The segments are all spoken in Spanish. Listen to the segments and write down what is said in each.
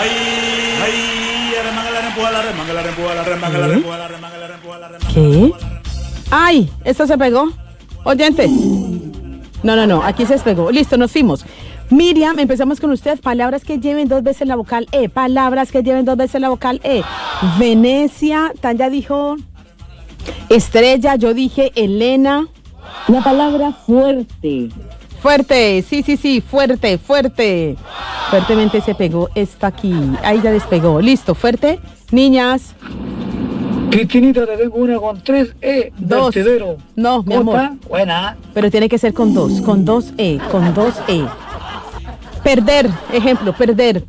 ¿Qué? ¡Ay! Esto se pegó. Oyentes. No, aquí se despegó. Listo, nos fuimos. Miriam, empezamos con usted. Palabras que lleven dos veces la vocal E. Palabras que lleven dos veces la vocal E. Venecia, Tanya dijo Estrella, yo dije Elena. La palabra fuerte. Fuerte, sí, fuerte. Fuertemente se pegó esta aquí. Ahí ya despegó. Listo, fuerte. Niñas. Cristinita, te tengo una con 3 E. Dos. Vertedero. No, mi amor. Buena. Pero tiene que ser con 2 E. Perder, ejemplo, perder.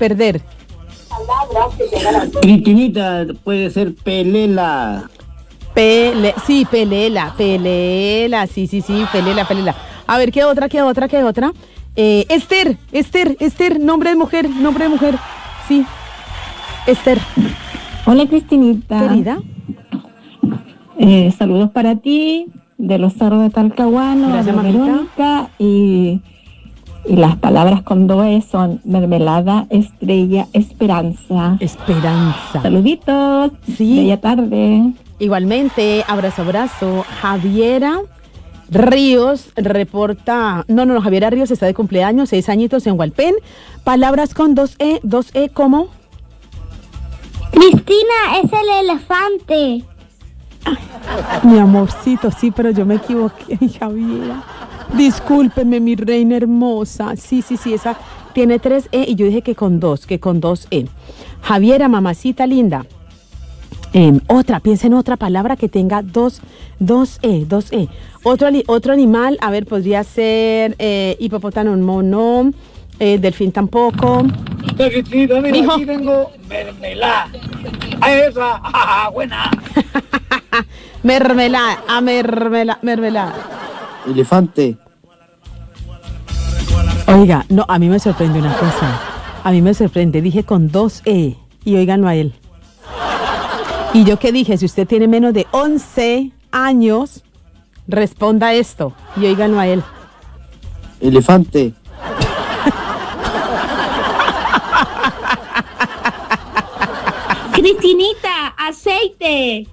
Cristinita, puede ser pelela. Pelela, sí, pelela, sí, pelela. A ver, ¿qué otra? Esther, nombre de mujer, sí, Esther. Hola, Cristinita. Querida. Saludos para ti, de los Cerros de Talcahuano. Gracias, de Verónica, y las palabras con 2 E son mermelada, estrella, esperanza. Saluditos. Sí. Bella tarde. Igualmente, abrazo. Javiera Ríos reporta, Javiera Ríos está de cumpleaños, 6 añitos en Hualpén. Palabras con 2 E, ¿cómo? Cristina, es el elefante. Mi amorcito, sí, pero yo me equivoqué, Javiera. Discúlpeme, mi reina hermosa. Sí, esa tiene 3 E y yo dije que con 2 E. Javiera, mamacita linda. Piensa en otra palabra que tenga 2 E. Otro animal, a ver, podría ser hipopótamo, mono, delfín tampoco. Cristina, mira, Hijo. aquí tengo mermelada. Esa, buena. Mermelada. Elefante. Oiga, no, a mí me sorprende una cosa. Dije con 2 E y óiganlo a él. Y yo qué dije, si usted tiene menos de 11 años, responda esto y óiganlo a él. Elefante. Cristinita, aceite.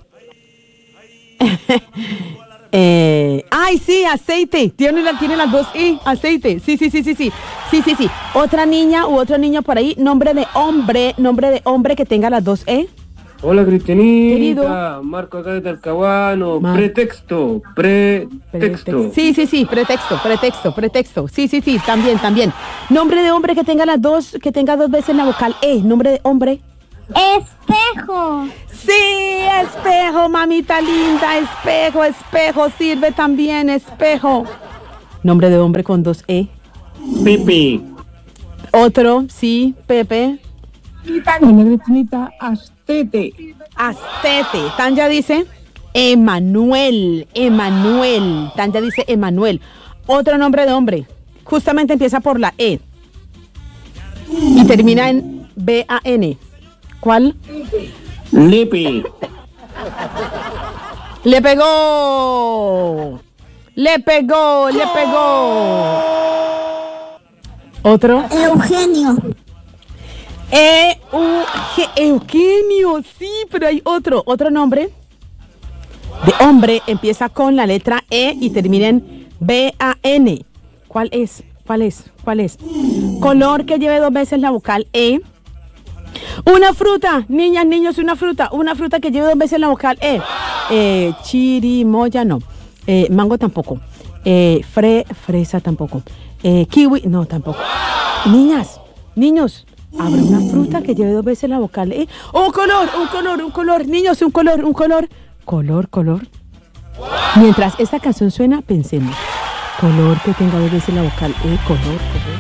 Sí, aceite. Tiene las 2 I, aceite. Sí. Otra niña u otro niño por ahí, nombre de hombre que tenga las 2 E. Hola, Cristinita. Querido. Marco acá de Talcahuano. Pretexto. Sí, pretexto. Sí, también. Nombre de hombre que tenga que tenga 2 veces la vocal E. Nombre de hombre. Espejo. Sí, espejo, mamita linda, espejo, sirve también, espejo. Nombre de hombre con 2 E. Pepe. Otro, sí, Pepe. Hola, Cristinita, astete. Tanya dice Emanuel. Tanya dice Emanuel. Otro nombre de hombre. Justamente empieza por la E. Y termina en B-A-N. ¿Cuál? Lepe. Le pegó. Otro. Eugenio. Eugenio, sí, pero hay otro nombre de hombre, empieza con la letra E y termina en B-A-N. ¿Cuál es? Color que lleve 2 veces la vocal E. Una fruta, niñas, niños, una fruta que lleve 2 veces la vocal E. Chirimoya, no. Mango tampoco. Fresa tampoco. Kiwi, no, tampoco. Niñas, niños, habrá una fruta que lleve 2 veces la vocal E. Un color, niños, un color. Color. Mientras esta canción suena, pensemos. Color que tenga 2 veces la vocal E, color.